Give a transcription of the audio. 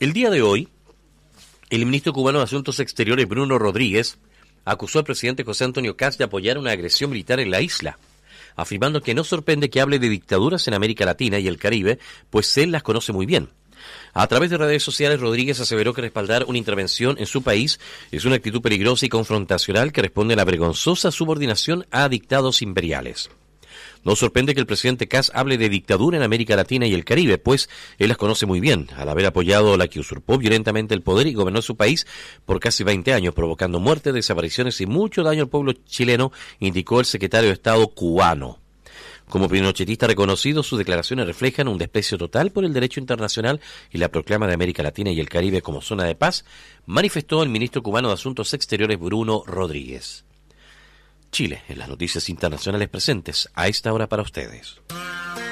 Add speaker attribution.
Speaker 1: El día de hoy, el ministro cubano de Asuntos Exteriores, Bruno Rodríguez, acusó al presidente José Antonio Kast de apoyar una agresión militar en la isla, afirmando que no sorprende que hable de dictaduras en América Latina y el Caribe, pues él las conoce muy bien. A través de redes sociales, Rodríguez aseveró que respaldar una intervención en su país es una actitud peligrosa y confrontacional que responde a la vergonzosa subordinación a dictados imperiales. No sorprende que el presidente Kast hable de dictadura en América Latina y el Caribe, pues él las conoce muy bien, al haber apoyado a la que usurpó violentamente el poder y gobernó su país por casi 20 años, provocando muerte, desapariciones y mucho daño al pueblo chileno, indicó el secretario de Estado cubano. Como pinochetista reconocido, sus declaraciones reflejan un desprecio total por el derecho internacional y la proclama de América Latina y el Caribe como zona de paz, manifestó el ministro cubano de Asuntos Exteriores Bruno Rodríguez. Chile, en las noticias internacionales presentes a esta hora para ustedes.